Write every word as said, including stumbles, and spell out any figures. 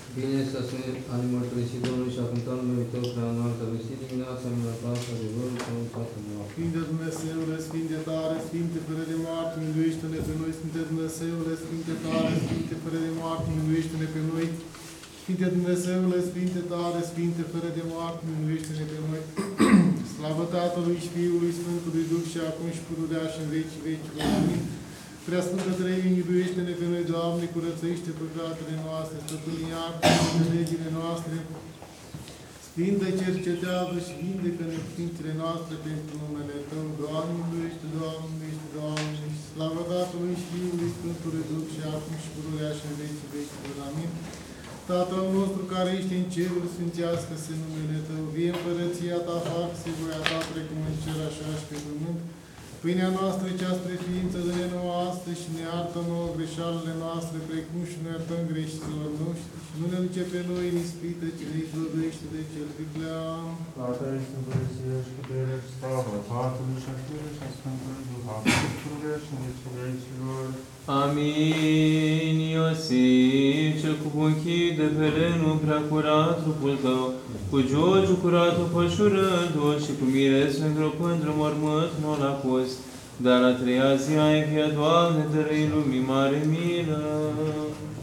Bine să spune ani mărturisit Domnului și a cântat numele Tău prea înaltă, vestit dimineața, minunată, adevărul Tău în toată noaptea. Sfinte Dumnezeule, Sfinte tare, Sfinte fără de moarte, miluiește-ne pe noi, Sfinte Dumnezeule, Sfinte tare, Sfinte fără de moarte, miluiește-ne pe noi. Sfinte Dumnezeule, Sfinte tare, Sfinte fără de moarte, miluiește-ne pe noi. Slavă Tatălui și Fiului, Sfântului Duh și acum și pururea și în vecii vecii. Amin. Prea Sfântă Treime, miluiește-ne pe noi, Doamne, curățăiește păcatele noastre, stăpâne iartă legile noastre, Sfinte, cercetează și vindecă-ne Sfintele noastre pentru numele Tău, Doamne, miluiește, Doamne, miluiește, Doamne, și slavă Tatălui și Fiului, Sfântului Duh și acum și pururea și în vecii vecii. Amin. Tatăl nostru care ești în ceruri, sfințească-se numele Tău, vie împărăția Ta, facă-se voia Ta, precum în cer, așa și pe pământ. Pâinea noastră, cea spre ființă, dă-ne nouă astăzi și ne iartă nouă greșalele noastre, precum și noi iertăm greșiților noștri. Și nu ne duce pe noi în ispită, ci ne izbăvește de cel viclea. Tatăl și Dumnezeu și putere și slavă, Tatălui și a Fiului și a Sfântului Duh, acum și pururea și în vecii vecilor. Amin. Iosif, cel cu bunchii de pelenul prea curat trupul Tău, cu Georgiu curatul pășurându-l și cu miresul îngropând mormânt nu l-a pus, dar a treia zi a înviat, Doamne, dă-i lumii mare milă.